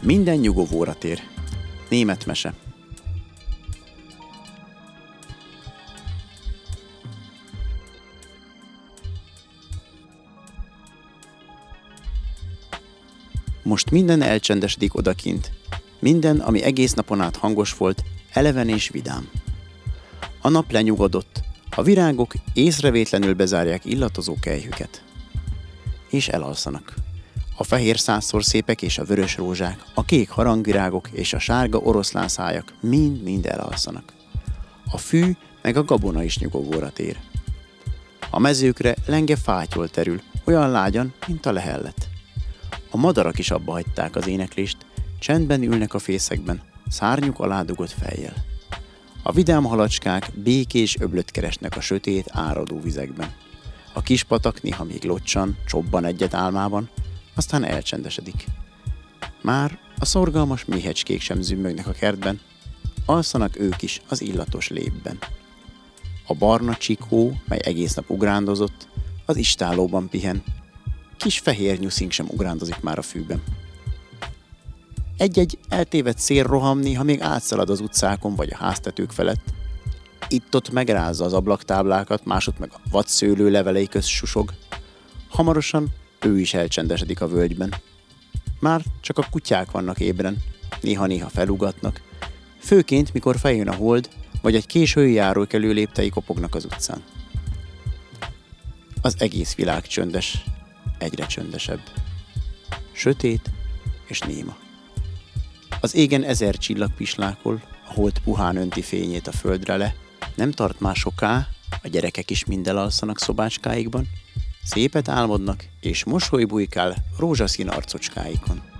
Minden nyugovóra tér. Német mese. Most minden elcsendesedik odakint. Minden, ami egész napon át hangos volt, eleven és vidám. A nap lenyugodott, a virágok észrevétlenül bezárják illatozó kelyhüket. És elalszanak. A fehér százszor szépek és a vörös rózsák, a kék harangvirágok és a sárga oroszlánszájak mind-mind elalszanak. A fű meg a gabona is nyugovóra tér. A mezőkre lenge fátyol terül, olyan lágyan, mint a lehellet. A madarak is abba hagyták az éneklést, csendben ülnek a fészekben, szárnyuk alá dugott fejjel. A vidám halacskák békés öblöt keresnek a sötét, áradó vizekben. A kis patak néha még locsan, csobban egyet álmában, aztán elcsendesedik. Már a szorgalmas méhecskék sem zümmögnek a kertben, alszanak ők is az illatos lépben. A barna csikó, mely egész nap ugrándozott, az istállóban pihen. Kis fehér nyuszink sem ugrándozik már a fűben. Egy-egy eltévedt szélroham néha még átszalad az utcákon vagy a háztetők felett. Itt-ott megrázza az ablaktáblákat, másod meg a vadszőlő levelei közt susog. Hamarosan ő is elcsendesedik a völgyben. Már csak a kutyák vannak ébren, néha-néha felugatnak, főként mikor feljön a hold, vagy egy késői járókelő léptei kopognak az utcán. Az egész világ csöndes, egyre csöndesebb. Sötét és néma. Az égen 1000 csillag pislákol, a hold puhán önti fényét a földre le, nem tart már soká, a gyerekek is mind elalszanak szobácskáikban, szépet álmodnak, és mosoly bujkál rózsaszín arcocskáikon.